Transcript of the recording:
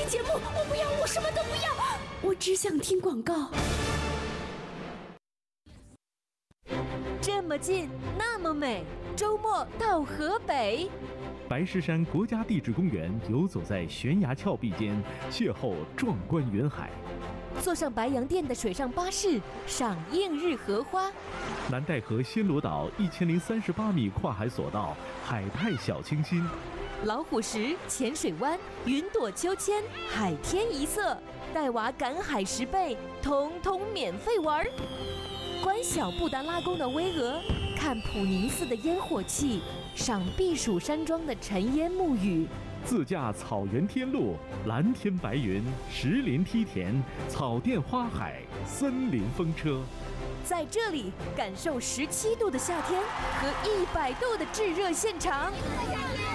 听节目，我不要，我什么都不要，我只想听广告。 这么近，那么美，周末到河北。 白石山国家地质公园游走在悬崖峭壁间，邂逅壮观云海。 坐上白洋淀的水上巴士，赏映日荷花。 南戴河暹罗岛1038米跨海索道，海派小清新。 老虎石、浅水湾、云朵秋千、海天一色，带娃赶海10倍，统统免费玩。观小布达拉宫的巍峨，看普宁寺的烟火气，赏避暑山庄的尘烟沐雨。 自驾草原天路，蓝天白云，石林梯田，草甸花海，森林风车。 在这里感受17度的夏天和100度的炙热现场。